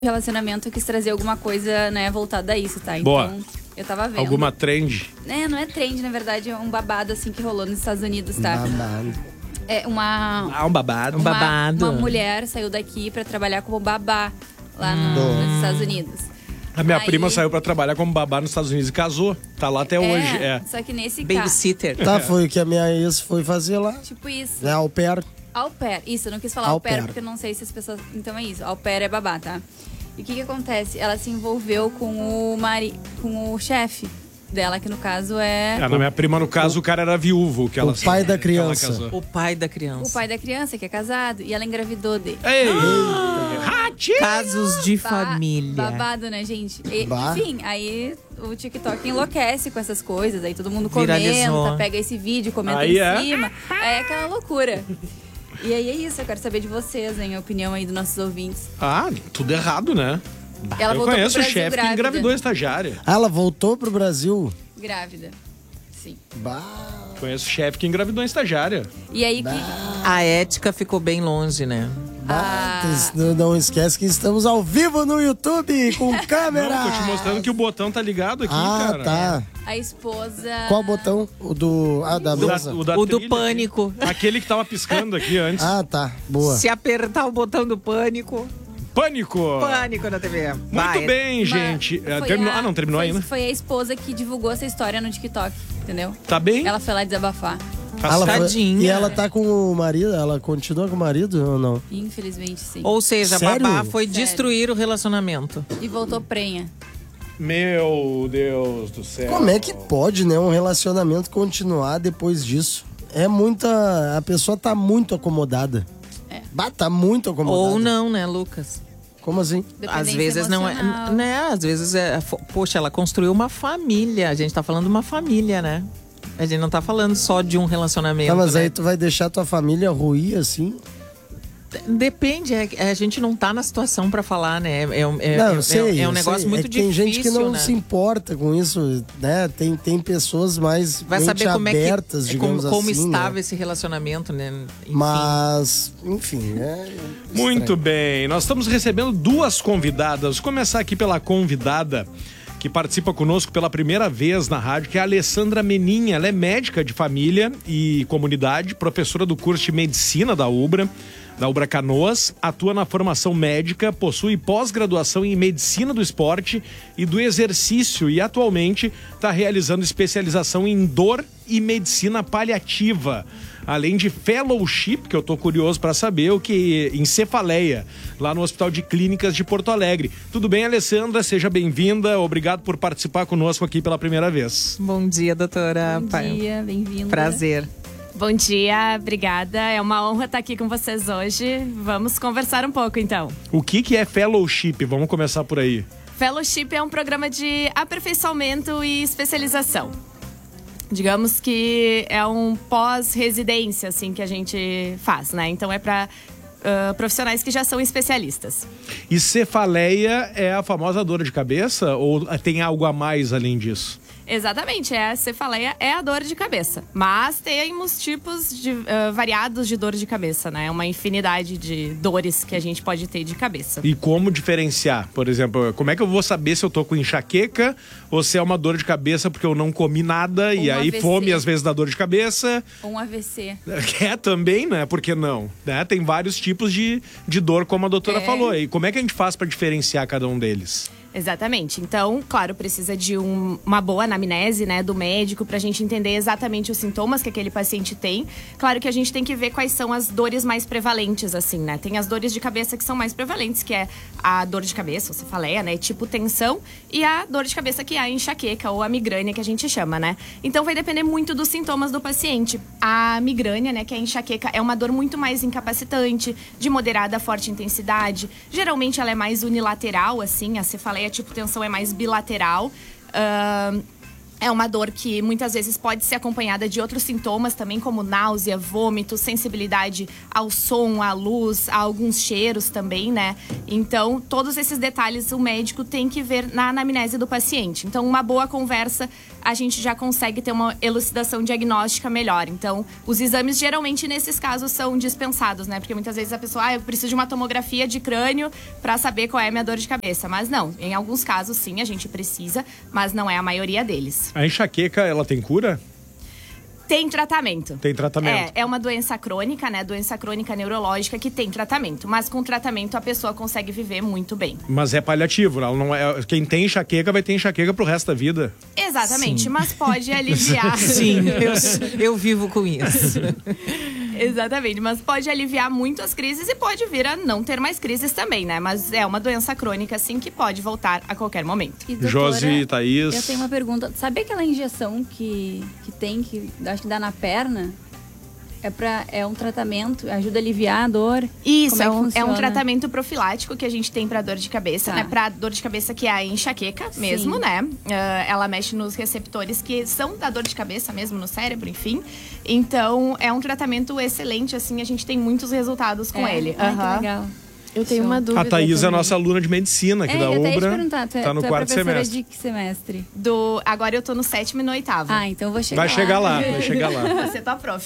relacionamento, eu quis trazer alguma coisa, né, voltada a isso, tá? Então, Boa. Eu tava vendo. Alguma trend? Não é trend, na verdade, é um babado, assim, que rolou nos Estados Unidos, tá? Babado. É uma... Um babado. Uma mulher saiu daqui pra trabalhar como babá lá nos Estados Unidos. A minha prima saiu pra trabalhar como babá nos Estados Unidos e casou. Tá lá até hoje. Só que nesse caso... Babysitter. Tá, foi o que a minha ex foi fazer lá. Tipo isso. É au pair. Au pair. Isso, eu não quis falar au pair, porque eu não sei se as pessoas... Então é isso, au pair é babá, tá? E o que acontece? Ela se envolveu com o chefe dela, que no caso é... Na minha prima, no caso, o cara era viúvo. Que ela, o pai da que ela criança. casou. O pai da criança. O pai da criança, que é casado, e ela engravidou dele. Ei! Casos de família. Babado, né, gente? Enfim, aí o TikTok enlouquece com essas coisas. Aí todo mundo Viralizou. comenta, pega esse vídeo, comenta Aí em cima. Aí é aquela loucura. E aí é isso, eu quero saber de vocês, hein? A opinião aí dos nossos ouvintes. Tudo errado, né? Ela Eu voltou conheço pro o Brasil chefe que grávida. engravidou a estagiária. Ela voltou pro Brasil. Grávida. Sim. Conheço o chefe que engravidou a estagiária. E aí A ética ficou bem longe, né? Não esquece que estamos ao vivo no YouTube com câmera. Não, tô te mostrando que o botão tá ligado aqui, cara. Tá. a esposa... Qual botão? O do... da mesa? O do do pânico. Aqui. Aquele que tava piscando aqui antes. Tá. Boa. Se apertar o botão do pânico. Pânico! Pânico na TV. Muito bem, gente. Terminou? Não terminou ainda. Foi a esposa que divulgou essa história no TikTok, entendeu? Tá bem? Ela foi lá desabafar. Tadinha. E ela tá com o marido? Ela continua com o marido ou não? Infelizmente, sim. Ou seja, Sério? a babá foi Sério. destruir o relacionamento. E voltou prenha. Meu Deus do céu. Como é que pode, né, um relacionamento continuar depois disso? É muita... A pessoa tá muito acomodada. Tá muito acomodada. Ou não, né, Lucas? Como assim? Às vezes não é, né? Às vezes poxa, ela construiu uma família. A gente tá falando de uma família, né? A gente não tá falando só de um relacionamento. Tá, mas né? aí tu vai deixar tua família ruir assim? Depende, a gente não tá na situação pra falar, né? Não, eu sei, é um negócio muito tem difícil. Tem gente que não né? se importa com isso, né? Tem pessoas mais Vai saber como abertas, é que, digamos como assim, estava né? esse relacionamento, né? Enfim. Mas, enfim, Muito bem, nós estamos recebendo duas convidadas. Vou começar aqui pela convidada que participa conosco pela primeira vez na rádio, que é a Alessandra Menin. Ela é médica de família e comunidade, professora do curso de medicina da Ubra Canoas, atua na formação médica, possui pós-graduação em medicina do esporte e do exercício e atualmente está realizando especialização em dor e medicina paliativa, além de fellowship, que eu tô curioso para saber, o que em cefaleia, lá no Hospital de Clínicas de Porto Alegre. Tudo bem, Alessandra? Seja bem-vinda. Obrigado por participar conosco aqui pela primeira vez. Bom dia, doutora. Bom dia, bem-vinda. Prazer. Bom dia, obrigada. É uma honra estar aqui com vocês hoje. Vamos conversar um pouco, então. O que é fellowship? Vamos começar por aí. Fellowship é um programa de aperfeiçoamento e especialização. Digamos que é um pós-residência, assim, que a gente faz, né? Então é para profissionais que já são especialistas. E cefaleia é a famosa dor de cabeça ou tem algo a mais além disso? Exatamente, a cefaleia é a dor de cabeça. Mas temos tipos variados de dor de cabeça, né? Uma infinidade de dores que a gente pode ter de cabeça. E como diferenciar? Por exemplo, como é que eu vou saber se eu tô com enxaqueca ou se é uma dor de cabeça porque eu não comi nada e aí AVC. fome às vezes dá dor de cabeça? Um AVC. É também, né? Por que não? Né? Tem vários tipos de dor, como a doutora falou. E como é que a gente faz para diferenciar cada um deles? Exatamente. Então, claro, precisa de uma boa anamnese, né, do médico pra gente entender exatamente os sintomas que aquele paciente tem. Claro que a gente tem que ver quais são as dores mais prevalentes, assim, né? Tem as dores de cabeça que são mais prevalentes, que é a dor de cabeça, ou cefaleia, né, tipo tensão, e a dor de cabeça que é a enxaqueca ou a migrânia que a gente chama, né? Então vai depender muito dos sintomas do paciente. A migrânia, né, que é a enxaqueca, é uma dor muito mais incapacitante, de moderada a forte intensidade. Geralmente ela é mais unilateral, assim, a cefaleia tipo tensão é mais bilateral. É uma dor que muitas vezes pode ser acompanhada de outros sintomas também, como náusea, vômito, sensibilidade ao som, à luz, a alguns cheiros também, né? Então, todos esses detalhes o médico tem que ver na anamnese do paciente. Então, uma boa conversa, a gente já consegue ter uma elucidação diagnóstica melhor. Então, os exames geralmente nesses casos são dispensados, né? Porque muitas vezes a pessoa, eu preciso de uma tomografia de crânio para saber qual é a minha dor de cabeça. Mas não, em alguns casos sim, a gente precisa, mas não é a maioria deles. A enxaqueca, ela tem cura? Tem tratamento. Tem tratamento. É uma doença crônica, né? Doença crônica neurológica que tem tratamento. Mas com tratamento a pessoa consegue viver muito bem. Mas é paliativo, ela não é. Quem tem enxaqueca vai ter enxaqueca pro resto da vida. Exatamente, mas pode aliviar. Sim, eu vivo com isso. Exatamente, mas pode aliviar muito as crises e pode vir a não ter mais crises também, né? Mas é uma doença crônica, sim, que pode voltar a qualquer momento. E, doutora, Josi, Thaís... Eu tenho uma pergunta. Sabe aquela injeção que tem, que acho que dá na perna? É um tratamento, ajuda a aliviar a dor? Isso, é um tratamento profilático que a gente tem pra dor de cabeça, né? Pra dor de cabeça que é a enxaqueca mesmo, né? Ela mexe nos receptores que são da dor de cabeça mesmo, no cérebro, enfim. Então, é um tratamento excelente, assim, a gente tem muitos resultados com ele. Que legal. Eu tenho uma dúvida. A Thaís é a nossa aluna de medicina aqui da UBRA. Eu ia te perguntar, tá no quarto semestre. De que semestre? Agora eu tô no 7º e no 8º. Ah, então eu vou chegar lá. Vai chegar lá. Você tá prof.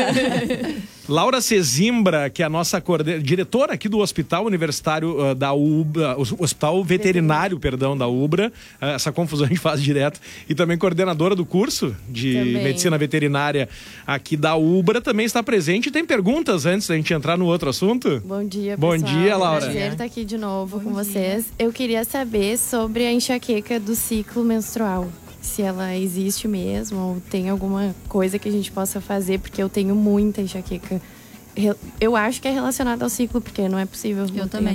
Laura Cezimbra, que é a nossa diretora aqui do Hospital Universitário da UBRA, Hospital Veterinário, perdão, da UBRA. Essa confusão a gente faz direto. E também coordenadora do curso de Medicina Veterinária aqui da UBRA, também está presente. Tem perguntas antes da gente entrar no outro assunto? Bom dia, pessoal. Bom dia, Laura. Prazer estar aqui de novo com vocês. Eu queria saber sobre a enxaqueca do ciclo menstrual. Se ela existe mesmo, ou tem alguma coisa que a gente possa fazer, porque eu tenho muita enxaqueca. Eu acho que é relacionada ao ciclo, porque não é possível. Eu também.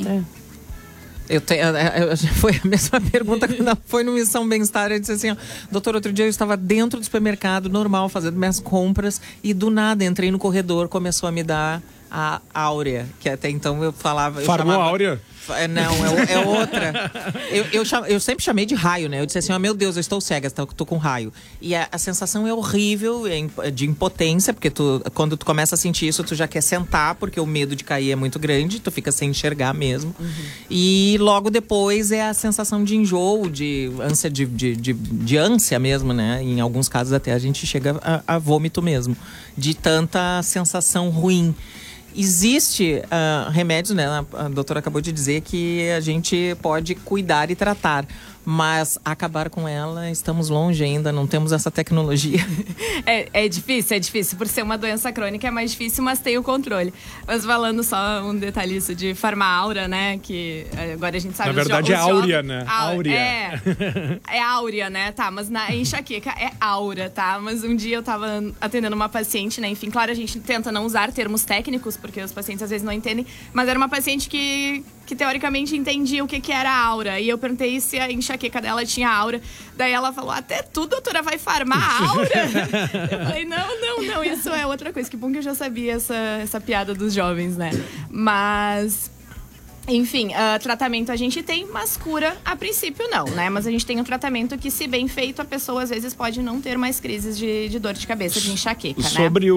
Foi a mesma pergunta quando foi no Missão Bem-Estar. Eu disse assim, doutor, outro dia eu estava dentro do supermercado, normal, fazendo minhas compras, e do nada entrei no corredor, começou a me dar a áurea, que até então eu falava... Áurea? Não, é outra. Eu sempre chamei de raio, né? Eu disse assim, meu Deus, eu estou cega, tô com raio. E a sensação é horrível, de impotência, porque quando tu começa a sentir isso, tu já quer sentar, porque o medo de cair é muito grande, tu fica sem enxergar mesmo. Uhum. E logo depois é a sensação de enjoo, de ânsia, de ânsia mesmo, né? Em alguns casos até a gente chega a vômito mesmo, de tanta sensação ruim. Existe remédios, né? A doutora acabou de dizer que a gente pode cuidar e tratar, mas acabar com ela, estamos longe ainda, não temos essa tecnologia. É difícil. Por ser uma doença crônica é mais difícil, mas tem o controle. Mas falando só um detalhe isso de farmáurea, né? Que agora a gente sabe... Na verdade é áurea, né? Áurea. É áurea, né? Tá, mas na enxaqueca é aura, tá? Mas um dia eu tava atendendo uma paciente, né? Enfim, claro, a gente tenta não usar termos técnicos, porque os pacientes às vezes não entendem, mas era uma paciente que teoricamente entendia o que era aura. E eu perguntei se a enxaqueca dela tinha aura. Daí ela falou, até tu, doutora, vai farmar aura? Eu falei, não, isso é outra coisa. Que bom que eu já sabia essa piada dos jovens, né? Mas... Enfim, tratamento a gente tem, mas cura a princípio não, né? Mas a gente tem um tratamento que, se bem feito, a pessoa às vezes pode não ter mais crises de dor de cabeça, de enxaqueca, né? Sobre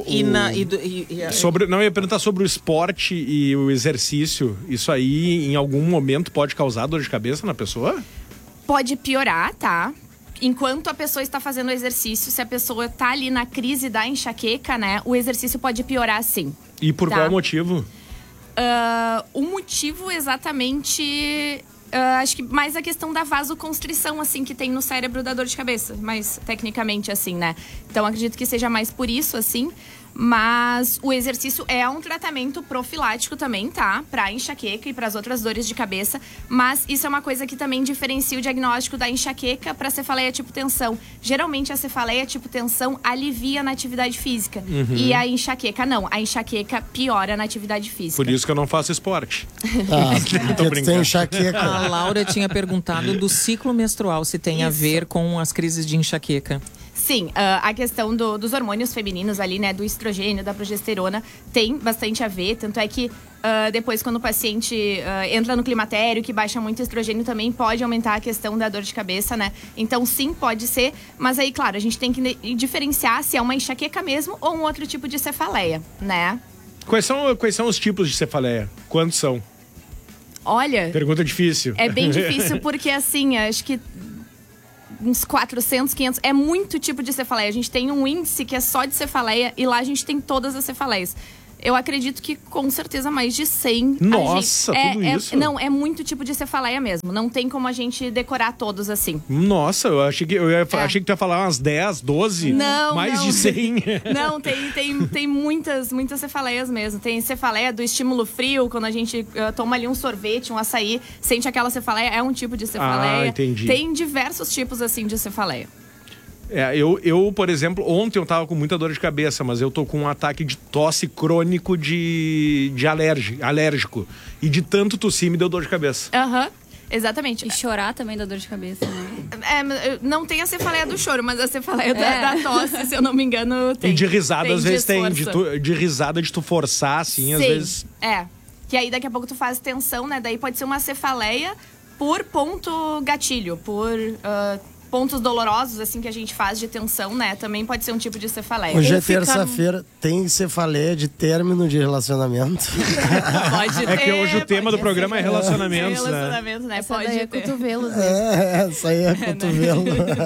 Não, eu ia perguntar sobre o esporte e o exercício. Isso aí, em algum momento, pode causar dor de cabeça na pessoa? Pode piorar, tá? Enquanto a pessoa está fazendo o exercício, se a pessoa tá ali na crise da enxaqueca, né? O exercício pode piorar, sim. E por qual motivo? O motivo exatamente... acho que mais a questão da vasoconstrição, assim, que tem no cérebro da dor de cabeça. Mais tecnicamente, assim, né? Então, acredito que seja mais por isso, assim. Mas o exercício é um tratamento profilático também, tá? Pra enxaqueca e pras outras dores de cabeça. Mas isso é uma coisa que também diferencia o diagnóstico da enxaqueca pra cefaleia tipo tensão. Geralmente a cefaleia tipo tensão alivia na atividade física. Uhum. E a enxaqueca não. A enxaqueca piora na atividade física. Por isso que eu não faço esporte. Tô brincando. Tem enxaqueca. A Laura tinha perguntado do ciclo menstrual, se tem a ver com as crises de enxaqueca. Sim, a questão dos hormônios femininos ali, né, do estrogênio, da progesterona, tem bastante a ver, tanto é que depois quando o paciente entra no climatério, que baixa muito estrogênio, também pode aumentar a questão da dor de cabeça, né? Então sim, pode ser, mas aí, claro, a gente tem que diferenciar se é uma enxaqueca mesmo ou um outro tipo de cefaleia, né? Quais são os tipos de cefaleia? Quantos são? Olha... Pergunta difícil. É bem difícil porque, assim, acho que uns 400, 500, é muito tipo de cefaleia. A gente tem um índice que é só de cefaleia e lá a gente tem todas as cefaleias. Eu acredito que com certeza mais de 100. Nossa, tudo isso? Não, é muito tipo de cefaleia mesmo. Não tem como a gente decorar todos assim. Nossa, eu achei que tu ia falar umas 10, 12, mais de 100. Não, tem muitas cefaleias mesmo. Tem cefaleia do estímulo frio, quando a gente toma ali um sorvete, um açaí, sente aquela cefaleia, é um tipo de cefaleia. Ah, entendi. Tem diversos tipos assim de cefaleia. Eu, por exemplo, ontem eu tava com muita dor de cabeça, mas eu tô com um ataque de tosse crônico de alérgico. E de tanto tossir me deu dor de cabeça. Aham. Exatamente. E chorar também dá dor de cabeça, né? Não tem a cefaleia do choro, mas a cefaleia da tosse, se eu não me engano, tem. E de risada, às vezes tem. esforço. De risada, de tu forçar, assim, Sim, às vezes... Que aí daqui a pouco tu faz tensão, né? Daí pode ser uma cefaleia por ponto gatilho, por... pontos dolorosos, assim, que a gente faz de tensão, né? Também pode ser um tipo de cefaleia. Hoje é terça-feira, tem cefaleia de término de relacionamento. Pode ter. É que hoje o tema do programa é relacionamentos, né? Relacionamentos, né? Essa Pode daí é ter. cotovelo, né? Essa aí é cotovelo.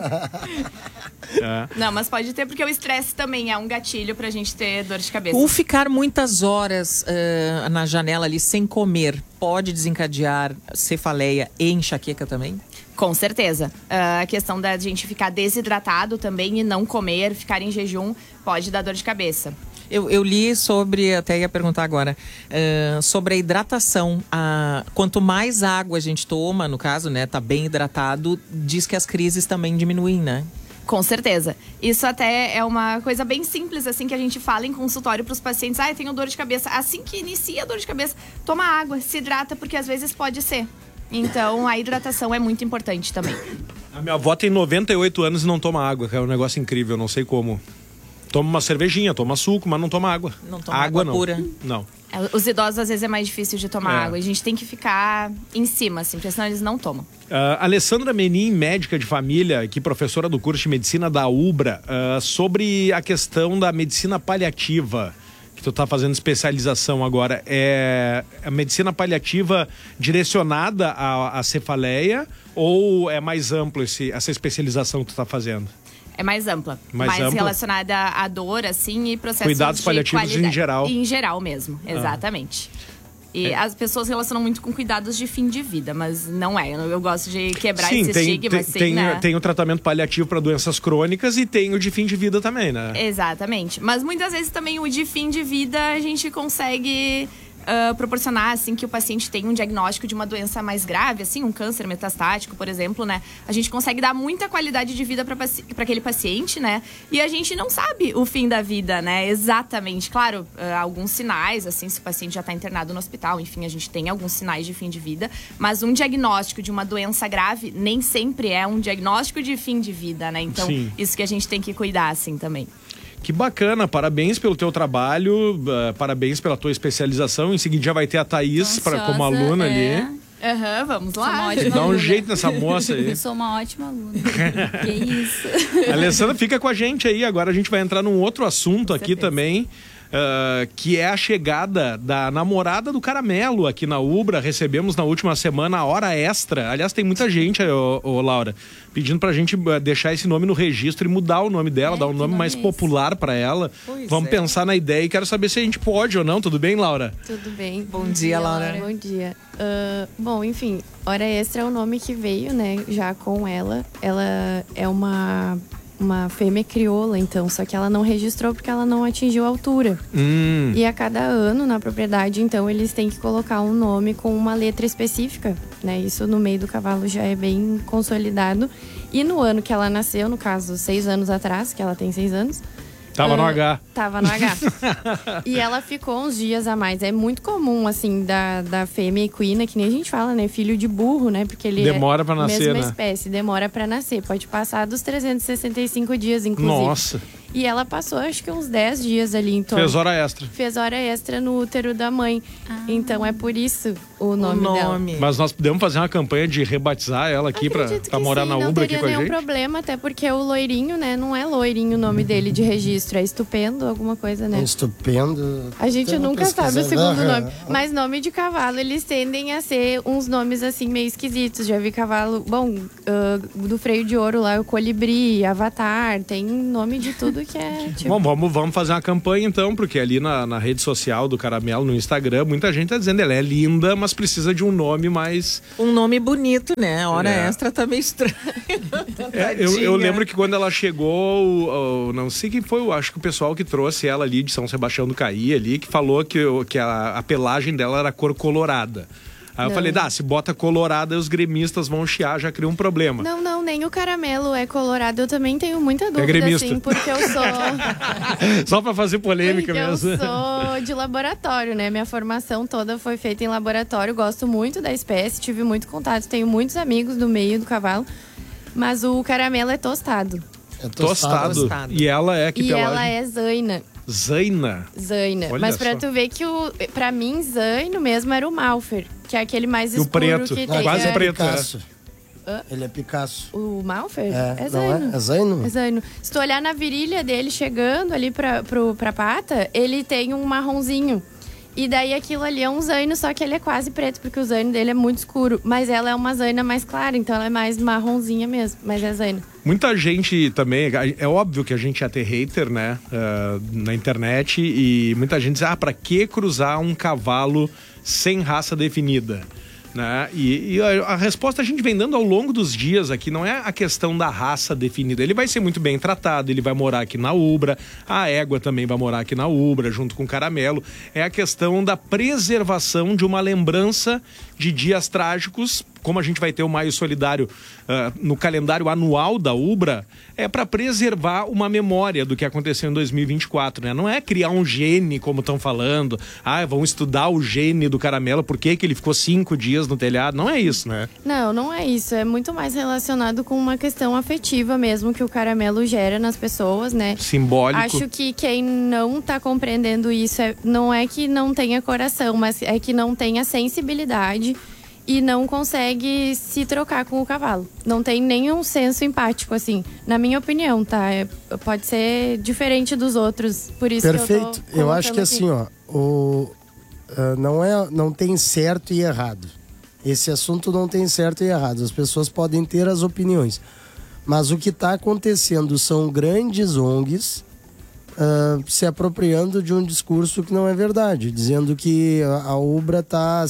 Não, mas pode ter, porque o estresse também é um gatilho pra gente ter dor de cabeça. Ou ficar muitas horas na janela ali sem comer pode desencadear cefaleia e enxaqueca também? Com certeza. A questão da gente ficar desidratado também e não comer, ficar em jejum, pode dar dor de cabeça. Eu li sobre, até ia perguntar agora, sobre a hidratação. Quanto mais água a gente toma, no caso, né, tá bem hidratado, diz que as crises também diminuem, né? Com certeza. Isso até é uma coisa bem simples, assim, que a gente fala em consultório para os pacientes. Eu tenho dor de cabeça. Assim que inicia a dor de cabeça, toma água, se hidrata, porque às vezes pode ser. Então, a hidratação é muito importante também. A minha avó tem 98 anos e não toma água, que é um negócio incrível, não sei como. Toma uma cervejinha, toma suco, mas não toma água. Não toma água pura. Não. Os idosos, às vezes, é mais difícil de tomar água. A gente tem que ficar em cima, assim, porque senão eles não tomam. Alessandra Menin, médica de família, aqui professora do curso de medicina da UBRA, sobre a questão da medicina paliativa, que tu tá fazendo especialização agora. É a medicina paliativa direcionada à cefaleia ou é mais amplo essa especialização que tu tá fazendo? É mais ampla. Mais ampla? Relacionada à dor, assim, e processos Cuidados de paliativos qualidade. em geral. Em geral mesmo, exatamente. E as pessoas relacionam muito com cuidados de fim de vida, mas não é. Eu gosto de quebrar esse estigma, assim, né? Tem o tratamento paliativo para doenças crônicas e tem o de fim de vida também, né? Exatamente. Mas muitas vezes também o de fim de vida a gente consegue proporcionar, assim, que o paciente tenha um diagnóstico de uma doença mais grave, assim, um câncer metastático, por exemplo, né? A gente consegue dar muita qualidade de vida para aquele paciente, né? E a gente não sabe o fim da vida, né? Exatamente. Claro, alguns sinais, assim, se o paciente já está internado no hospital, enfim, a gente tem alguns sinais de fim de vida, mas um diagnóstico de uma doença grave nem sempre é um diagnóstico de fim de vida, né? Então, Sim. Isso que a gente tem que cuidar, assim, também. Que bacana, parabéns pelo teu trabalho, parabéns pela tua especialização. Em seguida já vai ter a Thaís como aluna ali. Vamos lá. Dá um jeito nessa moça aí. Eu sou uma ótima aluna. Que isso. Alessandra, fica com a gente aí. Agora a gente vai entrar num outro assunto aqui também. Que é a chegada da namorada do Caramelo aqui na UBRA. Recebemos na última semana a hora extra. Aliás, tem muita gente, Laura, pedindo pra gente deixar esse nome no registro e mudar o nome dela, dar um nome mais popular pra ela. Vamos pensar na ideia e quero saber se a gente pode ou não. Tudo bem, Laura? Tudo bem. Bom dia, Laura. Bom dia. Bom, enfim, hora extra é o nome que veio, né, já com ela. Ela é uma fêmea crioula, então, só que ela não registrou porque ela não atingiu a altura. E a cada ano na propriedade, então, eles têm que colocar um nome com uma letra específica, né? Isso no meio do cavalo já é bem consolidado. E no ano que ela nasceu, no caso, 6 anos atrás, que ela tem 6 anos, Tava no H. Tava no H. E ela ficou uns dias a mais. É muito comum, assim, da fêmea equina, que nem a gente fala, né? Filho de burro, né? Porque ele demora pra nascer, mesma né? espécie, demora pra nascer. Pode passar dos 365 dias, inclusive. Nossa. E ela passou, acho que uns 10 dias ali em torno. Fez hora extra. Fez hora extra no útero da mãe. Então é por isso o nome dela. Mas nós podemos fazer uma campanha de rebatizar ela aqui pra morar na Ubra aqui com a gente? Não teria nenhum problema, até porque o loirinho, né? Não é loirinho o nome dele de registro. É estupendo, alguma coisa, né? Estupendo. A gente nunca sabe o segundo nome. Mas nome de cavalo, eles tendem a ser uns nomes assim meio esquisitos. Já vi cavalo, bom, do freio de ouro lá, o colibri, avatar, tem nome de tudo que é tipo... Bom, vamos fazer uma campanha então, porque ali na rede social do Caramelo, no Instagram, muita gente tá dizendo ela é linda, mas precisa de um nome mais... Um nome bonito, né? Hora extra tá meio estranho. Eu lembro que quando ela chegou, não sei quem foi, acho que o pessoal que trouxe ela ali de São Sebastião do Caí ali, que falou que a pelagem dela era cor colorada. Aí eu falei, se bota colorada, os gremistas vão chiar, já cria um problema. Não, nem o Caramelo é colorado. Eu também tenho muita dúvida, assim, porque eu sou... Só pra fazer polêmica porque mesmo. eu sou de laboratório, né? Minha formação toda foi feita em laboratório. Gosto muito da espécie, tive muito contato, tenho muitos amigos do meio do cavalo. Mas o Caramelo é tostado. É tostado. E ela é que pelagem? E ela é zaina. Zaina? Zaina. Olha mas pra só. tu ver que pra mim, zaino mesmo era o Malfer, que é aquele mais escuro preto. que Não, tem. quase preto. Picasso. Ele é Picasso. O Malfer? É zaino. É zaino? É zaino. Se tu olhar na virilha dele chegando ali pra pata, ele tem um marronzinho. E daí aquilo ali é um zaino, só que ele é quase preto, porque o zaino dele é muito escuro. Mas ela é uma zaina mais clara, então ela é mais marronzinha mesmo, mas é zaino. Muita gente também, é óbvio que a gente ia ter hater, né, na internet, e muita gente diz, pra que cruzar um cavalo sem raça definida? Né? E a resposta a gente vem dando ao longo dos dias aqui, não é a questão da raça definida. Ele vai ser muito bem tratado, ele vai morar aqui na Ubra, a égua também vai morar aqui na Ubra, junto com o Caramelo. É a questão da preservação de uma lembrança de dias trágicos, como a gente vai ter o Maio Solidário no calendário anual da Ubra, é para preservar uma memória do que aconteceu em 2024, né? Não é criar um gene, como estão falando, vão estudar o gene do Caramelo, por que ele ficou 5 dias no telhado, não é isso, né? Não é isso, é muito mais relacionado com uma questão afetiva mesmo, que o Caramelo gera nas pessoas, né? Simbólico. Acho que quem não tá compreendendo isso, não é que não tenha coração, mas é que não tenha sensibilidade e não consegue se trocar com o cavalo. Não tem nenhum senso empático, assim, na minha opinião, tá? Pode ser diferente dos outros, por isso Perfeito. que eu acho que assim, não tem certo e errado. Esse assunto não tem certo e errado. As pessoas podem ter as opiniões. Mas o que está acontecendo são grandes ONGs se apropriando de um discurso que não é verdade, dizendo que a Ubra tá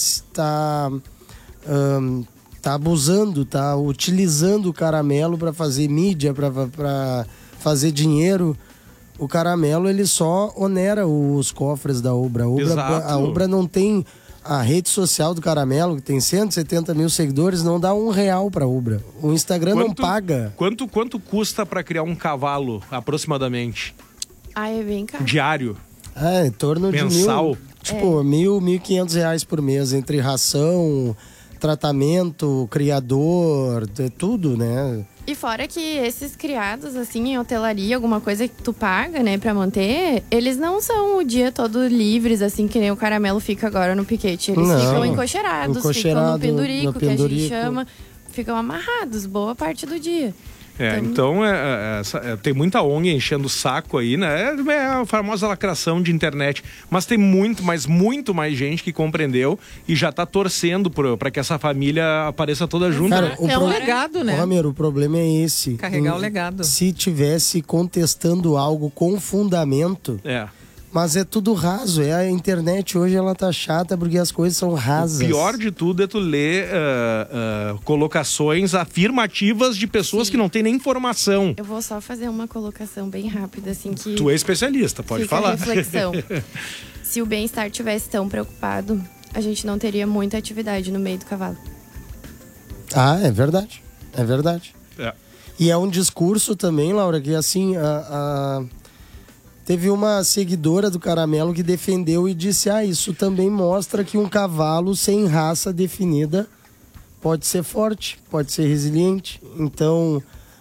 abusando, tá utilizando o Caramelo para fazer mídia, para fazer dinheiro. O Caramelo, ele só onera os cofres da Ubra. A Ubra não tem... A rede social do Caramelo, que tem 170 mil seguidores, não dá R$1 pra Ubra. O Instagram não paga. Quanto custa para criar um cavalo, aproximadamente? É bem caro. Diário? Em torno mensal? De R$1.500 por mês, entre ração, tratamento, criador, tudo, né? E fora que esses criados, assim, em hotelaria, alguma coisa que tu paga, né, pra manter, eles não são o dia todo livres, assim, que nem o Caramelo fica agora no piquete. Eles ficam encoxerados, ficam no pendurico, que a gente chama. Ficam amarrados boa parte do dia. Então tem muita ONG enchendo o saco aí, né? É a famosa lacração de internet. Mas tem muito mais gente que compreendeu e já tá torcendo para que essa família apareça toda junto. Cara, é um legado, né? Ramiro, o problema é esse. Carregar o legado. Se tivesse contestando algo com fundamento... Mas é tudo raso. A internet hoje ela tá chata porque as coisas são rasas. O pior de tudo é tu ler colocações afirmativas de pessoas que não têm nem informação. Eu vou só fazer uma colocação bem rápida, assim, que... Tu é especialista, pode falar. Reflexão. Se o bem-estar tivesse tão preocupado, a gente não teria muita atividade no meio do cavalo. É verdade. É verdade. E é um discurso também, Laura, que assim... Teve uma seguidora do Caramelo que defendeu e disse: isso também mostra que um cavalo sem raça definida pode ser forte, pode ser resiliente. Então,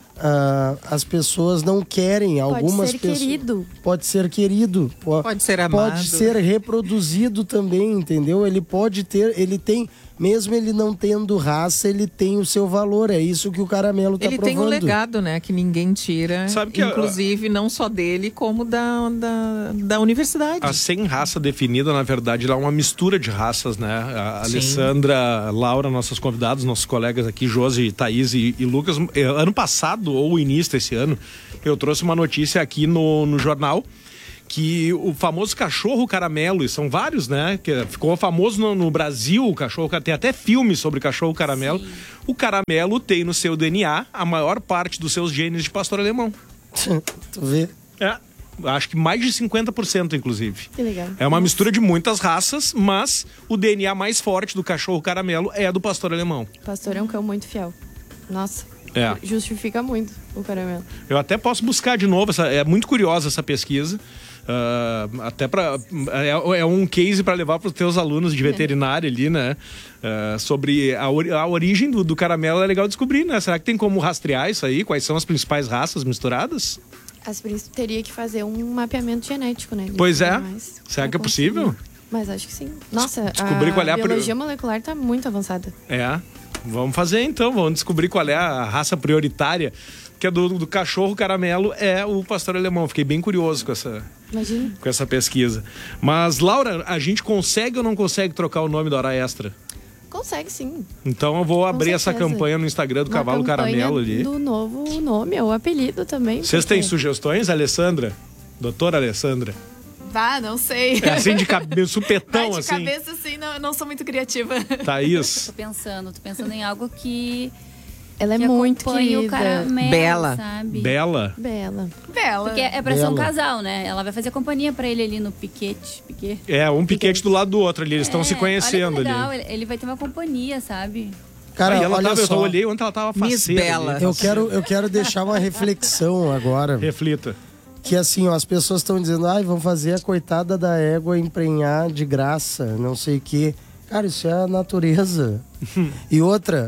as pessoas não querem, algumas pessoas... Querido. Pode ser querido. Pode ser amado. Pode ser reproduzido também, entendeu? Ele pode ter, ele tem... Mesmo ele não tendo raça, ele tem o seu valor. É isso que o Caramelo tá provando. Ele tem um legado, né? Que ninguém tira. Sabe que inclusive, não só dele, como da universidade. A sem raça definida, na verdade, ela é uma mistura de raças, né? A Alessandra, Laura, nossos convidados, nossos colegas aqui, Josi, Thaís e Lucas. Ano passado, ou início desse ano, eu trouxe uma notícia aqui no jornal, que o famoso cachorro caramelo, e são vários, né? Que ficou famoso no Brasil, o cachorro, tem até filme sobre o cachorro caramelo. Sim. O caramelo tem no seu DNA a maior parte dos seus genes de pastor alemão. Tu vê? Acho que mais de 50%, inclusive. Que legal. É uma mistura de muitas raças, mas o DNA mais forte do cachorro caramelo é do pastor alemão. O pastor é um cão muito fiel. Nossa. Justifica muito o Caramelo. Eu até posso buscar de novo, é muito curiosa essa pesquisa. Até é um case para levar para os teus alunos de veterinária ali, né? Sobre a origem do caramelo. É legal descobrir, né? Será que tem como rastrear isso aí? Quais são as principais raças misturadas? Teria que fazer um mapeamento genético, né? Pois é. Será que é possível? Mas acho que sim. Nossa, descobrir qual é a biologia molecular tá muito avançada. Vamos fazer então, vamos descobrir qual é a raça prioritária, que é do cachorro caramelo, é o pastor alemão. Fiquei bem curioso com essa pesquisa. Mas, Laura, a gente consegue ou não consegue trocar o nome da Hora Extra? Consegue, sim. Então eu vou abrir essa campanha no Instagram do Cavalo Caramelo ali. Do novo nome, ou apelido também. Vocês têm sugestões, Alessandra? Doutora Alessandra? Não sei. É assim de cabeça, supetão, assim. De cabeça, assim, não sou muito criativa. Thaís? Tô pensando em algo que... Ela é muito querida. O caramelo, Bela. sabe? Bela? Porque é pra ser um casal, né? Ela vai fazer companhia pra ele ali no piquete. Um piquete do lado do outro ali. Eles estão se conhecendo olha que legal. ali. Ele vai ter uma companhia, sabe? Cara, eu olhei ontem, ela tava faceira. Bela. Eu quero deixar uma reflexão agora. Reflita. Que assim, as pessoas estão dizendo, vão fazer a coitada da égua emprenhar de graça, não sei o quê. Cara, isso é a natureza. E outra,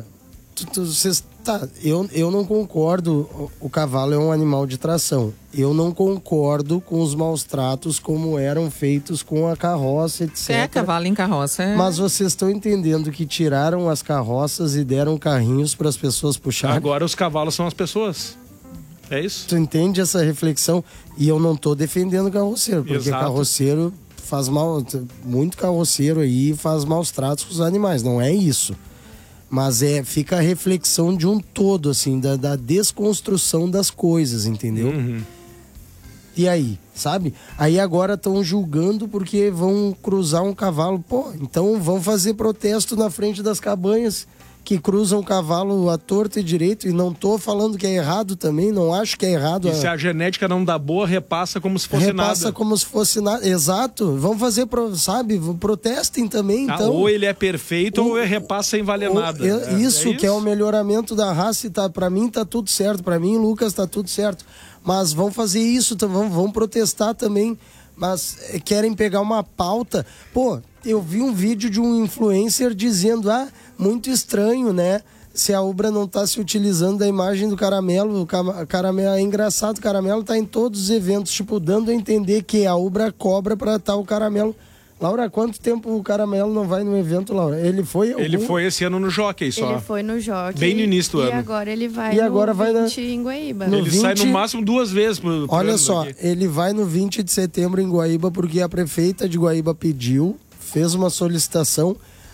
eu não concordo, o cavalo é um animal de tração. Eu não concordo com os maus tratos como eram feitos com a carroça, etc. Cavalo em carroça. Mas vocês estão entendendo que tiraram as carroças e deram carrinhos para as pessoas puxarem? Agora os cavalos são as pessoas. É isso? Tu entende essa reflexão? E eu não tô defendendo carroceiro, porque carroceiro faz mal, muito carroceiro aí faz maus tratos com os animais, não é isso. Mas fica a reflexão de um todo, assim, da desconstrução das coisas, entendeu? Uhum. E aí, sabe? Aí agora estão julgando porque vão cruzar um cavalo. Pô, então vão fazer protesto na frente das cabanhas que cruzam o cavalo à torta e direito, e não tô falando que é errado também, não acho que é errado. E se a genética não dá boa, repassa como se fosse nada. Repassa como se fosse nada, exato. Vão fazer, sabe, protestem também, então. Ou ele é perfeito ou repassa sem valer nada. Isso que é o melhoramento da raça, e pra mim tá tudo certo, pra mim, Lucas, tá tudo certo. Mas vão fazer isso, vão protestar também, mas querem pegar uma pauta. Pô, eu vi um vídeo de um influencer dizendo, muito estranho, né? Se a Ubra não tá se utilizando da imagem do caramelo. O caramelo é engraçado, o caramelo tá em todos os eventos, tipo, dando a entender que a Ubra cobra pra tal caramelo. Laura, quanto tempo o caramelo não vai no evento, Laura? Ele foi esse ano no Jockey só. Ele foi no Jockey. Bem no início do ano. E agora ele vai no 20 em Guaíba. Ele sai no máximo 2 vezes pro Olha só, aqui. Ele vai no 20 de setembro em Guaíba porque a prefeita de Guaíba pediu, fez uma solicitação.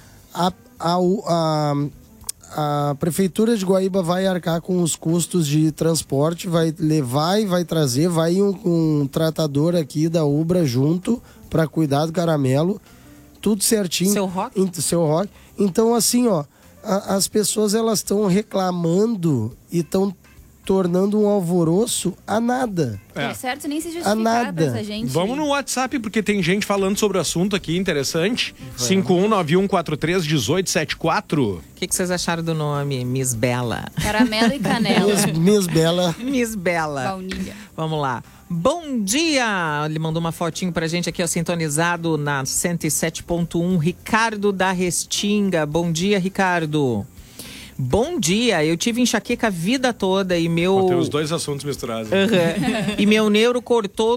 A prefeitura de Guaíba vai arcar com os custos de transporte, vai levar e vai trazer, vai um tratador aqui da Ubra junto para cuidar do caramelo, tudo certinho. Seu Rock. Então, assim, as pessoas elas estão reclamando e estão tornando um alvoroço a nada. Por certo, nem se justificar pra essa gente. Vamos no WhatsApp, porque tem gente falando sobre o assunto aqui, interessante. 5191431874. O que vocês acharam do nome Miss Bela? Caramelo e canela. Miss Bela. Miss Bela. Baunilha. Vamos lá. Bom dia! Ele mandou uma fotinho pra gente aqui, ó, sintonizado na 107.1. Ricardo da Restinga. Bom dia, Ricardo. Bom dia, eu tive enxaqueca a vida toda e meu... Tem os dois assuntos misturados. E meu neuro cortou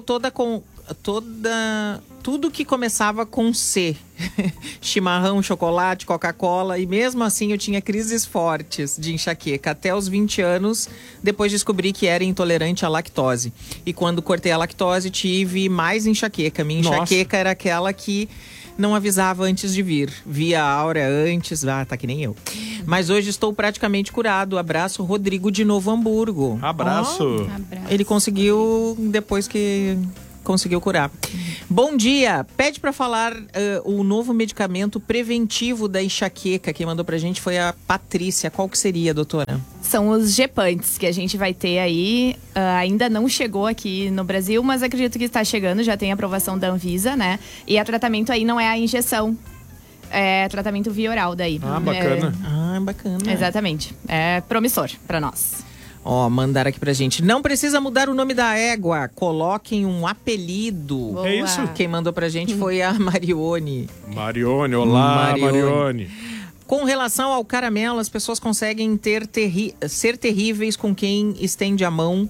tudo que começava com C. Chimarrão, chocolate, Coca-Cola. E mesmo assim eu tinha crises fortes de enxaqueca. Até os 20 anos, depois descobri que era intolerante à lactose. E quando cortei a lactose, tive mais enxaqueca. Minha enxaqueca era aquela que não avisava antes de vir. Via a Áurea antes. Tá que nem eu. Mas hoje estou praticamente curado. Abraço, Rodrigo de Novo Hamburgo. Abraço. Ele conseguiu, depois que conseguiu curar. Bom dia. Pede para falar o novo medicamento preventivo da enxaqueca. Quem mandou pra gente foi a Patrícia. Qual que seria, doutora? São os Gepantes que a gente vai ter aí. Ainda não chegou aqui no Brasil, mas acredito que está chegando. Já tem aprovação da Anvisa, né? E o tratamento aí não é a injeção. É tratamento via oral daí. Bacana. Bacana. Exatamente. É promissor para nós. Ó, mandaram aqui pra gente. Não precisa mudar o nome da égua. Coloquem um apelido. Boa. É isso? Quem mandou pra gente foi a Marione. Marione, olá, Marione. Com relação ao caramelo, as pessoas conseguem ser terríveis com quem estende a mão.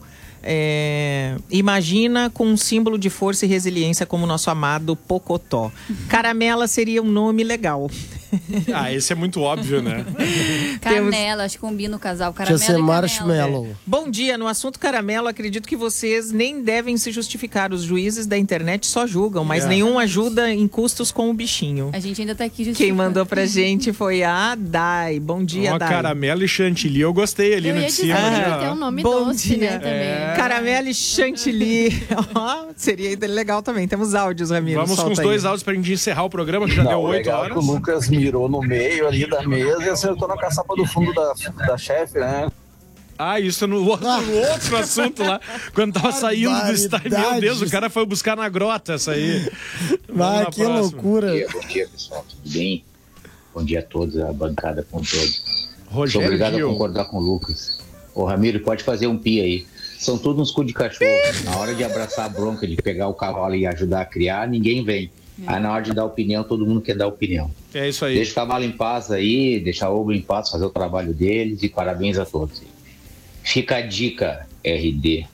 Imagina com um símbolo de força e resiliência como o nosso amado Pocotó. Caramela seria um nome legal. Esse é muito óbvio, né? Canela, acho que combina o casal. Caramelo Podia ser e marshmallow. Bom dia, no assunto caramelo, acredito que vocês nem devem se justificar. Os juízes da internet só julgam, mas nenhum ajuda em custos com o bichinho. A gente ainda tá aqui justificando. Quem mandou pra gente foi a Dai. Bom dia, Dai. Caramelo e chantilly, eu gostei ali no de cima. Tem um nome Bom doce, dia. né, também. Caramelo e chantilly. Seria legal também. Temos áudios, Ramiro. Vamos com os dois áudios pra gente encerrar o programa, que já deu 8 horas. O Lucas mirou no meio ali da mesa e acertou na caçapa do fundo da chefe, né? Isso no outro assunto lá. Quando tava saindo do estádio. Meu Deus, o cara foi buscar na grota essa aí. Que loucura. Bom dia, pessoal. Tudo bem? Bom dia a todos, a bancada com todos. Rogério Sou obrigado Gil. a concordar com o Lucas. Ô, Ramiro, pode fazer um pi aí. São todos uns cu de cachorro. Na hora de abraçar a bronca, de pegar o cavalo e ajudar a criar, ninguém vem. Aí na hora de dar opinião, todo mundo quer dar opinião. É isso aí. Deixa o cavalo em paz aí, deixa a obra em paz, fazer o trabalho deles e parabéns a todos. Fica a dica, RD.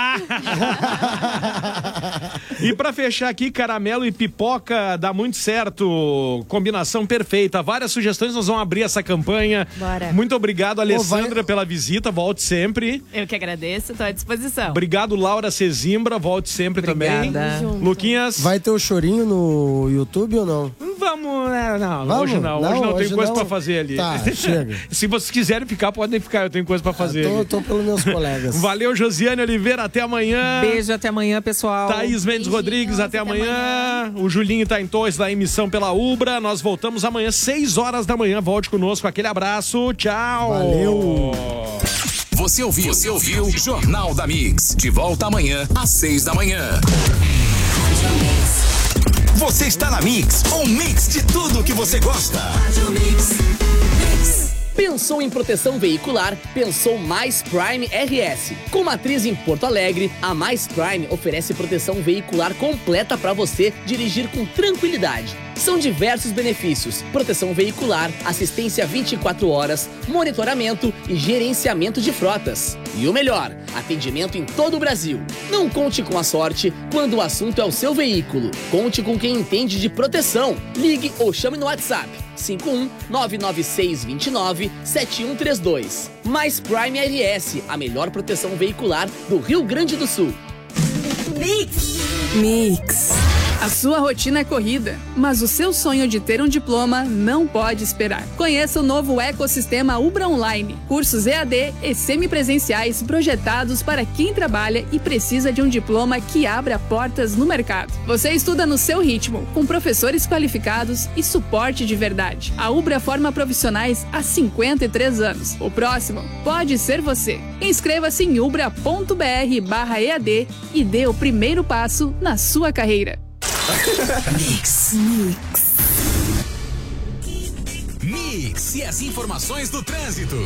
E pra fechar aqui, caramelo e pipoca dá muito certo. Combinação perfeita. Várias sugestões, nós vamos abrir essa campanha. Bora. Muito obrigado, Alessandra, pela visita. Volte sempre. Eu que agradeço, estou à disposição. Obrigado, Laura Cezimbra. Volte sempre também. Luquinhas. Vai ter o chorinho no YouTube ou não? Vamos, não, Vamos? hoje não. Hoje não, tem coisa não. pra fazer ali. Tá, chega. Se vocês quiserem ficar, podem ficar. Eu tenho coisa pra fazer. Tô pelos meus colegas. Valeu, Josiane Oliveira. Até amanhã. Beijo, até amanhã, pessoal. Thaís Mendes Rodrigues, até amanhã. O Julinho tá em Torres da emissão pela Ubra. Nós voltamos amanhã, 6 horas da manhã. Volte conosco. Aquele abraço. Tchau. Valeu. Você ouviu Jornal da Mix. De volta amanhã, às 6 da manhã. Você está na Mix, um mix de tudo que você gosta. Pensou em proteção veicular? Pensou Mais Prime RS. Com matriz em Porto Alegre, a Mais Prime oferece proteção veicular completa para você dirigir com tranquilidade. São diversos benefícios: proteção veicular, assistência 24 horas, monitoramento e gerenciamento de frotas. E o melhor, atendimento em todo o Brasil. Não conte com a sorte quando o assunto é o seu veículo. Conte com quem entende de proteção. Ligue ou chame no WhatsApp 51-99629-7132. Mais Prime RS, a melhor proteção veicular do Rio Grande do Sul. Mix. A sua rotina é corrida, mas o seu sonho de ter um diploma não pode esperar. Conheça o novo ecossistema Ubra Online. Cursos EAD e semipresenciais projetados para quem trabalha e precisa de um diploma que abra portas no mercado. Você estuda no seu ritmo, com professores qualificados e suporte de verdade. A Ubra forma profissionais há 53 anos. O próximo pode ser você. Inscreva-se em ubra.br/EAD e dê o primeiro passo na sua carreira. Mix e as informações do trânsito.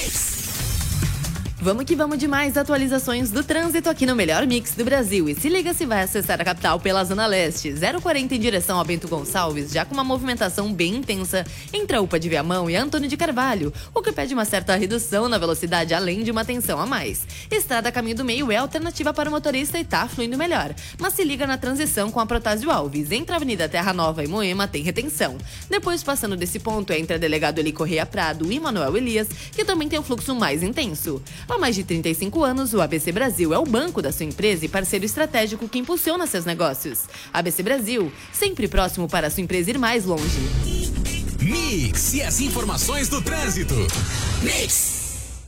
Vamos que vamos de mais atualizações do trânsito aqui no melhor mix do Brasil. E se liga se vai acessar a capital pela Zona Leste. 040 em direção a Bento Gonçalves, já com uma movimentação bem intensa entre a UPA de Viamão e Antônio de Carvalho, o que pede uma certa redução na velocidade, além de uma tensão a mais. Estrada Caminho do Meio é alternativa para o motorista e tá fluindo melhor. Mas se liga na transição com a Protásio Alves. Entre a Avenida Terra Nova e Moema tem retenção. Depois, passando desse ponto, entre a Delegado Eli Correia Prado e Manuel Elias, que também tem um fluxo mais intenso. Há mais de 35 anos, o ABC Brasil é o banco da sua empresa e parceiro estratégico que impulsiona seus negócios. ABC Brasil, sempre próximo para a sua empresa ir mais longe. Mix e as informações do trânsito. Mix.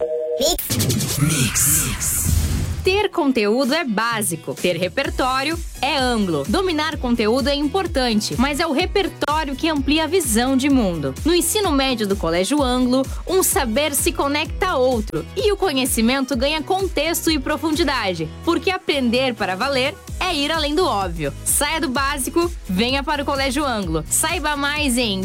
Ter conteúdo é básico, ter repertório é amplo. Dominar conteúdo é importante, mas é o repertório que amplia a visão de mundo. No ensino médio do Colégio Anglo, um saber se conecta a outro e o conhecimento ganha contexto e profundidade, porque aprender para valer é ir além do óbvio. Saia do básico, venha para o Colégio Anglo. Saiba mais em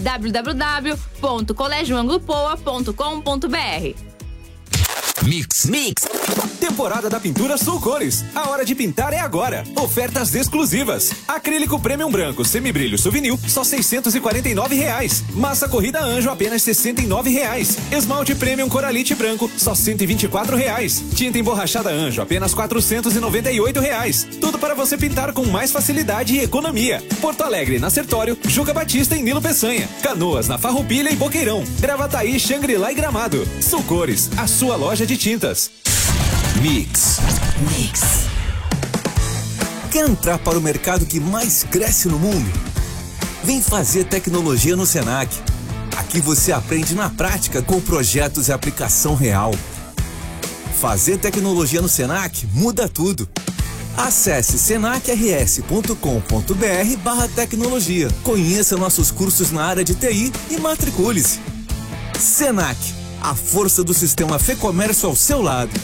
www.colégioanglopoa.com.br. Mix. Temporada da Pintura Sul Cores. A hora de pintar é agora. Ofertas exclusivas. Acrílico Premium Branco Semibrilho Souvenir, só R$ 649. Massa Corrida Anjo, apenas R$ 69. Esmalte Premium Coralite Branco, só R$ 124. Tinta emborrachada Anjo, apenas R$ 498. Tudo para você pintar com mais facilidade e economia. Porto Alegre, na Sertório, Juca Batista e Nilo Peçanha. Canoas, na Farroupilha e Boqueirão. Gravataí, Xangri-Lá e Gramado. Sul Cores, a sua loja de tintas. Mix. Quer entrar para o mercado que mais cresce no mundo? Vem fazer tecnologia no Senac. Aqui você aprende na prática com projetos e aplicação real. Fazer tecnologia no Senac muda tudo. Acesse senacrs.com.br/tecnologia. Conheça nossos cursos na área de TI e matricule-se. Senac, a força do sistema Fê Comércio ao seu lado.